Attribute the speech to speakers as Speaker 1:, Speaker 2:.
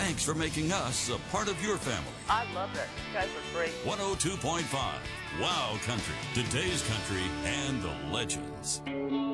Speaker 1: Thanks for making us a part of your family.
Speaker 2: I love it. You guys are great.
Speaker 1: 102.5 Wow Country, today's country and the legends.